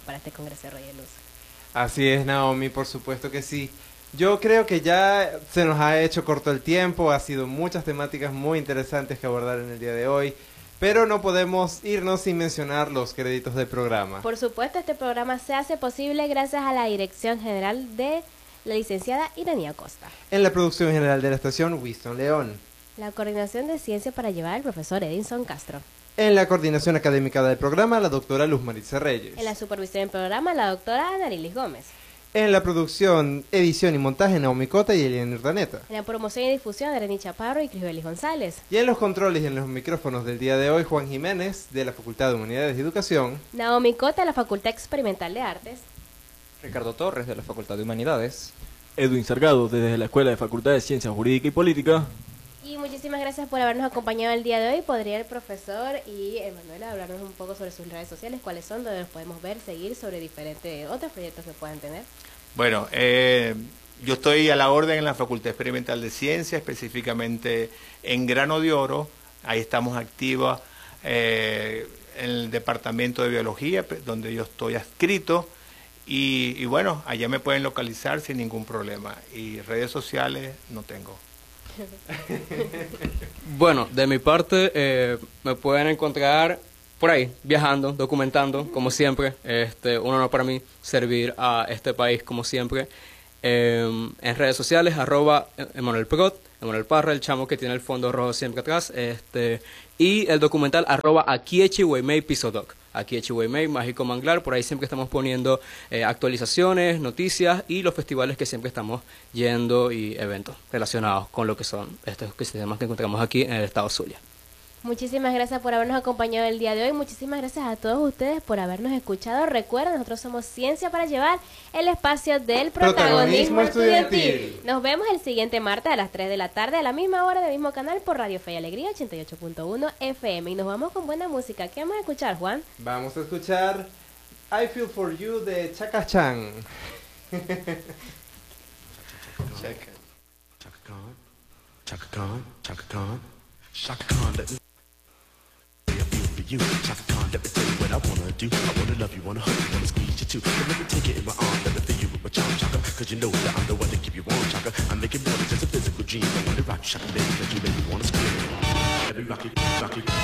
para este Congreso de Rey de Luz. Así es, Naomi, por supuesto que sí. Yo creo que ya se nos ha hecho corto el tiempo, ha sido muchas temáticas muy interesantes que abordar en el día de hoy, pero no podemos irnos sin mencionar los créditos del programa. Por supuesto, este programa se hace posible gracias a la Dirección General de la licenciada Iranía Costa. En la producción general de la estación, Winston León. La coordinación de ciencia para llevar al profesor Edinson Castro. En la coordinación académica del programa, la doctora Luz Maritza Reyes. En la supervisión del programa, la doctora Anarilis Gómez. En la producción, edición y montaje, Naomi Cota y Eliana Urdaneta. En la promoción y difusión, Arení Chaparro y Crisbelis González. Y en los controles y en los micrófonos del día de hoy, Juan Jiménez, de la Facultad de Humanidades y Educación. Naomi Cota, de la Facultad Experimental de Artes. Ricardo Torres, de la Facultad de Humanidades. Edwin Sargado, desde la Escuela de Facultad de Ciencias Jurídica y Política. Y muchísimas gracias por habernos acompañado el día de hoy. ¿Podría el profesor y Emanuela hablarnos un poco sobre sus redes sociales? ¿Cuáles son? Donde nos podemos ver, seguir sobre diferentes otros proyectos que puedan tener. Bueno, yo estoy a la orden en la Facultad Experimental de Ciencias, específicamente en Grano de Oro. Ahí estamos activos en el Departamento de Biología, donde yo estoy adscrito. Y bueno, allá me pueden localizar sin ningún problema. Y redes sociales no tengo. Bueno, de mi parte, me pueden encontrar por ahí, viajando, documentando, como siempre. Un honor para mí servir a este país, como siempre. En redes sociales, @Emanuel Prot, Emanuel Parra, el chamo que tiene el fondo rojo siempre atrás. Y el documental @Akiechi Pisodoc. Akiechi Mágico Manglar. Por ahí siempre estamos poniendo actualizaciones, noticias y los festivales que siempre estamos yendo y eventos relacionados con lo que son estos sistemas que encontramos aquí en el estado Zulia. Muchísimas gracias por habernos acompañado el día de hoy. Muchísimas gracias a todos ustedes por habernos escuchado. Recuerden, nosotros somos Ciencia para Llevar, el espacio del protagonismo estudiantil. Nos vemos el siguiente martes a las 3 de la tarde, a la misma hora del mismo canal por Radio Fe y Alegría 88.1 FM. Y nos vamos con buena música. ¿Qué vamos a escuchar, Juan? Vamos a escuchar I Feel For You de Chaka Chan. Chaka Khan, Chaka Khan, Chaka Khan, Chaka Khan, let me I feel for you. Chaka Khan, let me tell you what I wanna do. I wanna love you, wanna hug you, wanna squeeze you too. So let me take it in my arms, let me fill you with my charm, Chaka. Cause you know that I'm the one to keep you warm, Chaka. I'm making more than just a physical dream. I wanna rock you, Chaka, baby, cause you make me wanna scream. Let me rock you, rock you.